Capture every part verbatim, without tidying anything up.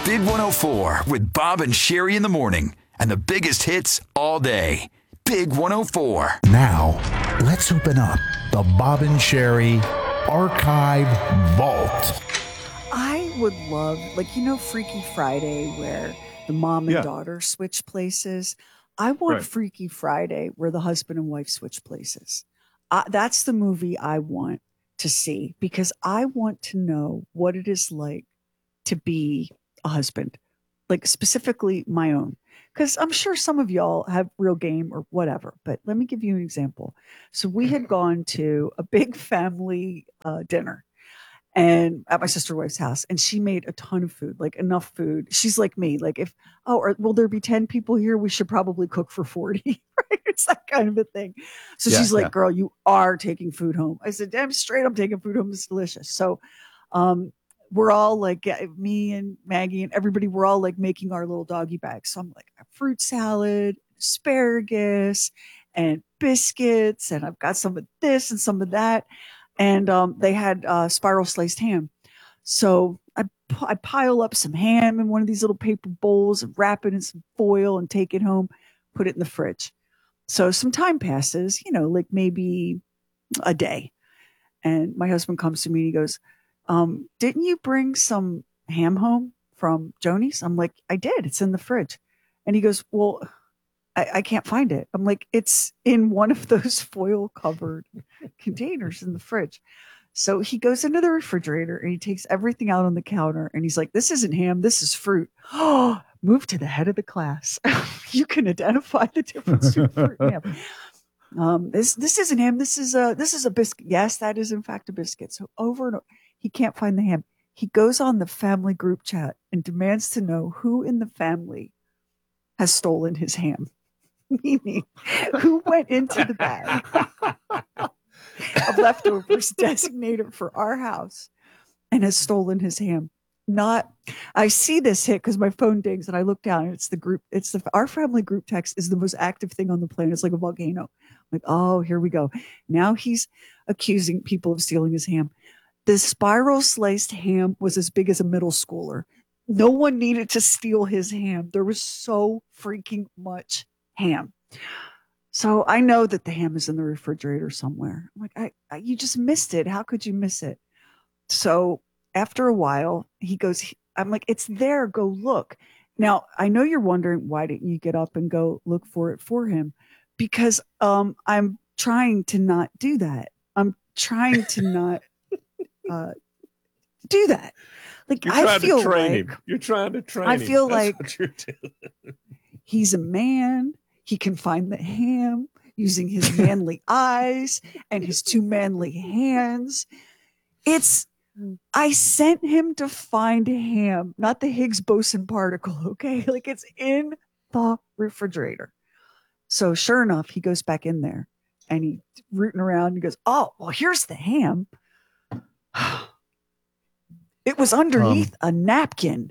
Big one oh four with Bob and Sherry in the morning and the biggest hits all day. Big one oh four. Now, let's open up the Bob and Sherry Archive Vault. I would love, like, you know, Freaky Friday where the mom and Yeah. daughter switch places. I want Right. Freaky Friday where the husband and wife switch places. Uh, that's the movie I want to see because I want to know what it is like to be a husband, like specifically my own. Because I'm sure some of y'all have real game or whatever, but let me give you an example. So we had gone to a big family uh, dinner and at my sister wife's house, and she made a ton of food, like enough food. She's like me, like if, oh, or, will there be ten people here? We should probably cook for forty, right? It's that kind of a thing. So Yeah, she's like, yeah. girl, you are taking food home. I said, damn straight, I'm taking food home. It's delicious. So um, we're all like, uh, me and Maggie and everybody, we're all like making our little doggy bags. So I'm like, a fruit salad, asparagus, and biscuits, and I've got some of this and some of that. And um, they had uh, spiral sliced ham. So I, I pile up some ham in one of these little paper bowls and wrap it in some foil and take it home, put it in the fridge. So some time passes, you know, like maybe a day. And my husband comes to me and he goes, um, didn't you bring some ham home from Joni's? I'm like, I did. It's in the fridge. And he goes, well, I, I can't find it. I'm like, it's in one of those foil covered containers in the fridge. So he goes into the refrigerator and he takes everything out on the counter and he's like, this isn't ham, this is fruit. Oh, move to the head of the class. You can identify the difference between fruit and ham. Um, this this isn't ham, this is a this is a biscuit. Yes, that is in fact a biscuit. So over and over, he can't find the ham. He goes on the family group chat and demands to know who in the family has stolen his ham. Meaning, who went into the bag of leftovers designated for our house and has stolen his ham. Not, I see this hit because my phone dings and I look down and it's the group, it's the, our family group text is the most active thing on the planet. It's like a volcano. I'm like, oh, here we go. Now he's accusing people of stealing his ham. The spiral sliced ham was as big as a middle schooler. No one needed to steal his ham. There was so freaking much ham. So I know that the ham is in the refrigerator somewhere. I'm like, I, I, you just missed it. How could you miss it? So after a while, he goes, I'm like, it's there. Go look. Now, I know you're wondering, why didn't you get up and go look for it for him? Because um, I'm trying to not do that. I'm trying to not uh, do that. Like, You're I trying feel to train like, him. You're trying to train I him. feel That's like what you're doing. he's a man. He can find the ham using his manly eyes and his two manly hands. It's, I sent him to find ham, not the Higgs boson particle, okay? Like, it's in the refrigerator. So sure enough, he goes back in there and he rooting around and he goes, oh, well, here's the ham. It was underneath um, a napkin.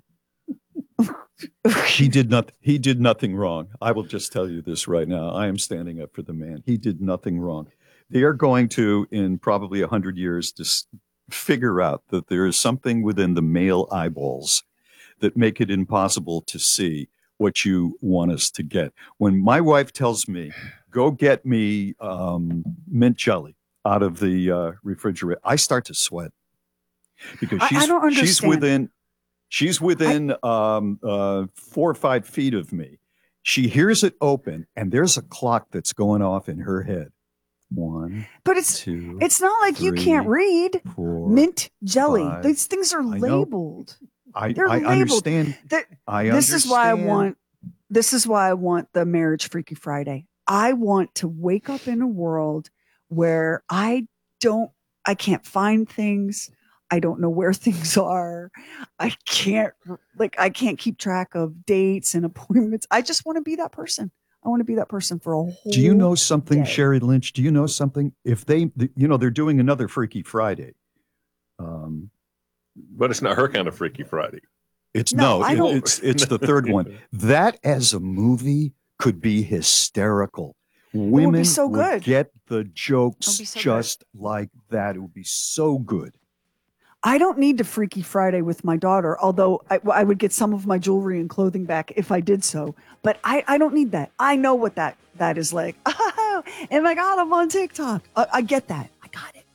He did not. He did nothing wrong. I will just tell you this right now. I am standing up for the man. He did nothing wrong. They are going to, in probably a hundred years, just figure out that there is something within the male eyeballs that make it impossible to see what you want us to get. When my wife tells me, "Go get me um, mint jelly out of the uh, refrigerator," I start to sweat because she's I, I don't understand. she's within. She's within I, um, uh, four or five feet of me. She hears it open, and there's a clock that's going off in her head. One, but it's two, it's not like three, you can't read four, mint jelly. five. These things are I labeled. I, They're I labeled. understand. That, I this understand. is why I want. This is why I want the Marriage Freaky Friday. I want to wake up in a world where I don't. I can't find things. I don't know where things are. I can't like I can't keep track of dates and appointments. I just want to be that person. I want to be that person for a whole Do you know something, day. Sherry Lynch? Do you know something? If they, you know, they're doing another Freaky Friday. Um, but it's not her kind of Freaky Friday. It's No, no, I it- don't- it's it's the third one. That as a movie could be hysterical. Women so would good. get the jokes be so just like that. It would be so good. I don't need to Freaky Friday with my daughter, although I, I would get some of my jewelry and clothing back if I did so. But I, I don't need that. I know what that that is like. Oh, and my God, I'm on TikTok. I, I get that. I got it.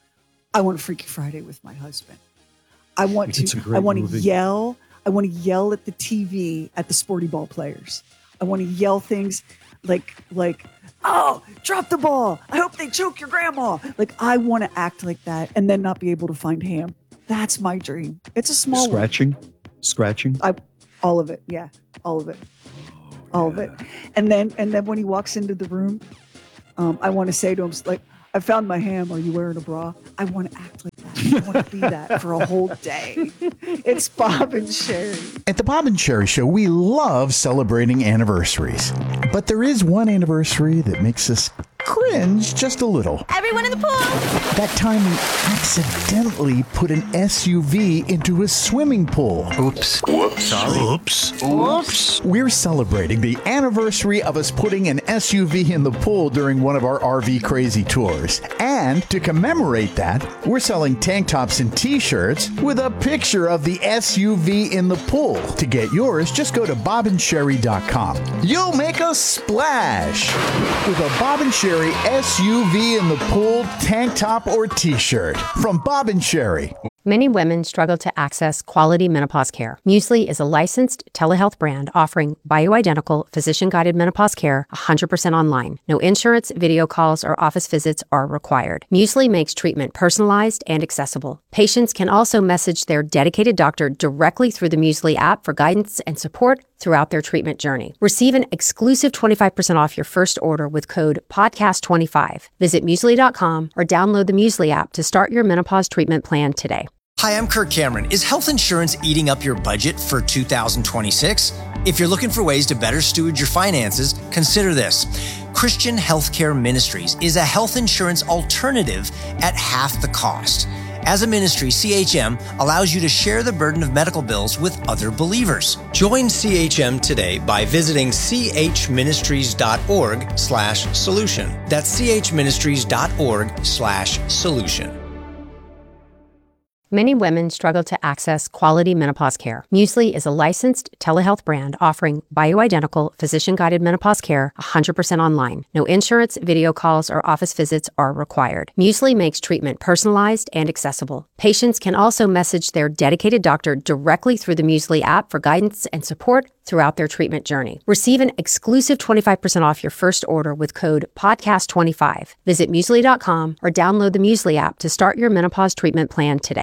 I want Freaky Friday with my husband. I want It's to. a great I want to movie. yell. I want to yell at the T V at the sporty ball players. I want to yell things like like. Oh, drop the ball. I hope they choke your grandma. Like, I want to act like that and then not be able to find ham. That's my dream. It's a small one. Scratching, scratching. I, all of it. Yeah. All of it. All of it. And then, and then when he walks into the room, um, I want to say to him, like, I found my ham. Are you wearing a bra? I want to act like that. I want to be that for a whole day. It's Bob and Sherry. At the Bob and Sherry Show, we love celebrating anniversaries. But there is one anniversary that makes us cringe just a little. Everyone in the pool! That time we accidentally put an S U V into a swimming pool. Oops. Whoops. Sorry. Oops. Oops. We're celebrating the anniversary of us putting an S U V in the pool during one of our R V crazy tours. And to commemorate that, we're selling tank tops and t-shirts with a picture of the S U V in the pool. To get yours, just go to bob and sherry dot com. You'll make a splash with a Bob and Sherry S U V in the pool tank top or t-shirt from Bob and Sherry. Many women struggle to access quality menopause care. Muesli is a licensed telehealth brand offering bioidentical, physician-guided menopause care one hundred percent online. No insurance, video calls, or office visits are required. Muesli makes treatment personalized and accessible. Patients can also message their dedicated doctor directly through the Muesli app for guidance and support throughout their treatment journey. Receive an exclusive twenty-five percent off your first order with code podcast twenty-five. Visit muesli dot com or download the Muesli app to start your menopause treatment plan today. Hi, I'm Kirk Cameron. Is health insurance eating up your budget for two thousand twenty-six? If you're looking for ways to better steward your finances, consider this. Christian Healthcare Ministries is a health insurance alternative at half the cost. As a ministry, C H M allows you to share the burden of medical bills with other believers. Join C H M today by visiting c h ministries dot org slash solution. That's c h ministries dot org slash solution. Many women struggle to access quality menopause care. Muesli is a licensed telehealth brand offering bioidentical, physician-guided menopause care one hundred percent online. No insurance, video calls, or office visits are required. Muesli makes treatment personalized and accessible. Patients can also message their dedicated doctor directly through the Muesli app for guidance and support throughout their treatment journey. Receive an exclusive twenty-five percent off your first order with code podcast twenty-five. Visit muesli dot com or download the Muesli app to start your menopause treatment plan today.